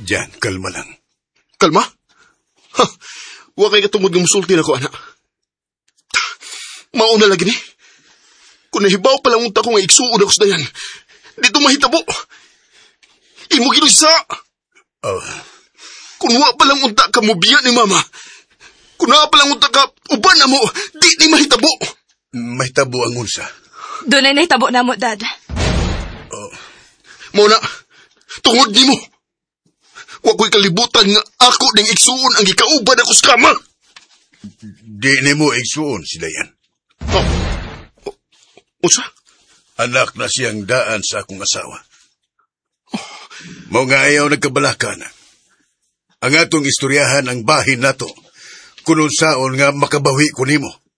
Diyan, kalma lang. Kalma? Ha, wa kay katungod ng musulti na ko, anak. Mauna lagi ni. Kung nahibaw palang unta ko nga igsuod ako sa dayan, dito mahitabo. Imo ginusa. Kung wa palang unta ka mubiya ni mama, kung wa palang unta ka uban na mo, di ni mahitabo. Mahitabo ang unsa. Doon ay nahitabo na mo, Dad. Mauna, tungod ni mo. Wa ko'y kalibutan nga ako ning igsuon ang gikauban ako sa kama. Di ni mo igsuon si Dayan. Unsa? Anak na siyang daan sa akong asawa. Mao nga ayaw nagkabalaka na. Ang atong istoryahan ang bahin nato. Kung unsaon nga makabawi ko nimo.